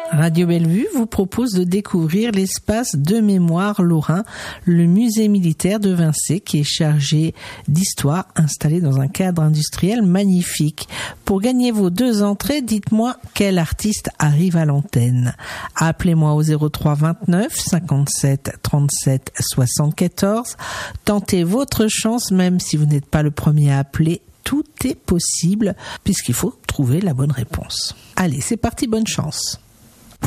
Radio Bellevue vous propose de découvrir l'espace de mémoire lorrain, le musée militaire de Vincey, qui est chargé d'histoire, installé dans un cadre industriel magnifique. Pour gagner vos 2 entrées, dites-moi quel artiste arrive à l'antenne. Appelez-moi au 03 29 57 37 74. Tentez votre chance, même si vous n'êtes pas le premier à appeler. Tout est possible, puisqu'il faut trouver la bonne réponse. Allez, c'est parti, bonne chance.